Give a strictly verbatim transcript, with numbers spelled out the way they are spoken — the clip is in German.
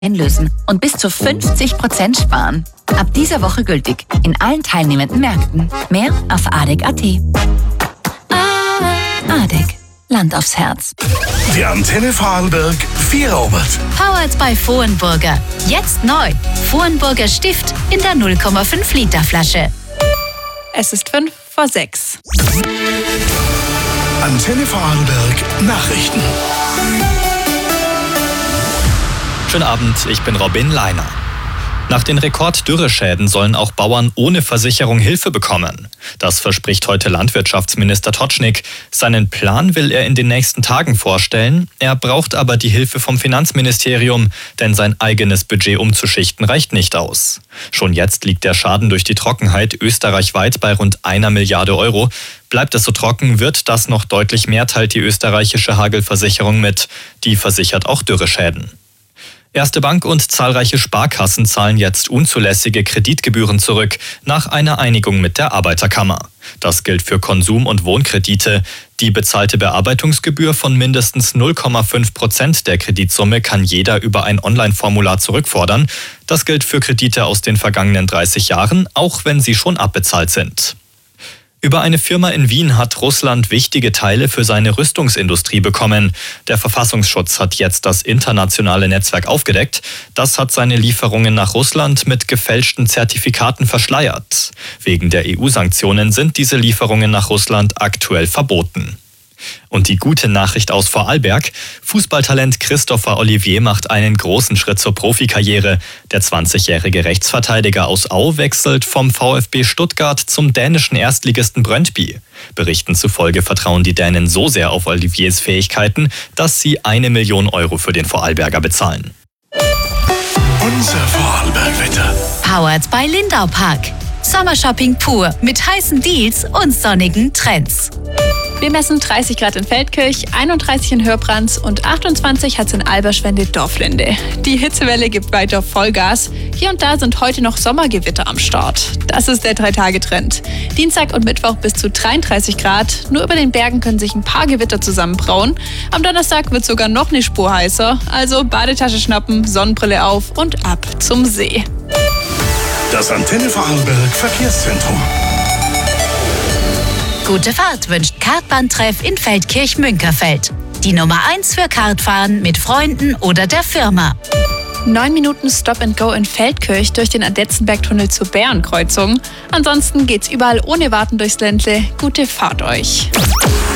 einlösen und bis zu fünfzig Prozent sparen. Ab dieser Woche gültig in allen teilnehmenden Märkten. Mehr auf adek punkt at. Adek. Land aufs Herz. Die Antenne Vorarlberg Feierabend. Powered by Vohenburger. Jetzt neu. Vohenburger Stift in der null Komma fünf Liter Flasche. Es ist fünf vor sechs. Antenne Vorarlberg Nachrichten. Schönen Abend, ich bin Robin Leiner. Nach den Rekorddürreschäden sollen auch Bauern ohne Versicherung Hilfe bekommen. Das verspricht heute Landwirtschaftsminister Totschnig. Seinen Plan will er in den nächsten Tagen vorstellen. Er braucht aber die Hilfe vom Finanzministerium, denn sein eigenes Budget umzuschichten reicht nicht aus. Schon jetzt liegt der Schaden durch die Trockenheit österreichweit bei rund einer Milliarde Euro. Bleibt es so trocken, wird das noch deutlich mehr, teilt die österreichische Hagelversicherung mit. Die versichert auch Dürreschäden. Erste Bank und zahlreiche Sparkassen zahlen jetzt unzulässige Kreditgebühren zurück, nach einer Einigung mit der Arbeiterkammer. Das gilt für Konsum- und Wohnkredite. Die bezahlte Bearbeitungsgebühr von mindestens null Komma fünf Prozent der Kreditsumme kann jeder über ein Online-Formular zurückfordern. Das gilt für Kredite aus den vergangenen dreißig Jahren, auch wenn sie schon abbezahlt sind. Über eine Firma in Wien hat Russland wichtige Teile für seine Rüstungsindustrie bekommen. Der Verfassungsschutz hat jetzt das internationale Netzwerk aufgedeckt. Das hat seine Lieferungen nach Russland mit gefälschten Zertifikaten verschleiert. Wegen der E U-Sanktionen sind diese Lieferungen nach Russland aktuell verboten. Und die gute Nachricht aus Vorarlberg: Fußballtalent Christopher Olivier macht einen großen Schritt zur Profikarriere. Der zwanzigjährige Rechtsverteidiger aus Au wechselt vom VfB Stuttgart zum dänischen Erstligisten Brøndby. Berichten zufolge vertrauen die Dänen so sehr auf Oliviers Fähigkeiten, dass sie eine Million Euro für den Vorarlberger bezahlen. Unser Vorarlberg-Wetter. Powered by Lindau Park. Sommershopping pur mit heißen Deals und sonnigen Trends. Wir messen dreißig Grad in Feldkirch, einunddreißig in Hörbrands und achtundzwanzig hat es in Alberschwende-Dorflinde. Die Hitzewelle gibt weiter Vollgas. Hier und da sind heute noch Sommergewitter am Start. Das ist der Drei-Tage-Trend. Dienstag und Mittwoch bis zu dreiunddreißig Grad. Nur über den Bergen können sich ein paar Gewitter zusammenbrauen. Am Donnerstag wird sogar noch eine Spur heißer. Also Badetasche schnappen, Sonnenbrille auf und ab zum See. Das Antenne Vorarlberg Verkehrszentrum. Gute Fahrt wünscht Kartbahntreff in Feldkirch-Münkerfeld. Die Nummer eins für Kartfahren mit Freunden oder der Firma. Neun Minuten Stop and Go in Feldkirch durch den Adetzenbergtunnel zur Bärenkreuzung. Ansonsten geht's überall ohne Warten durchs Ländle. Gute Fahrt euch.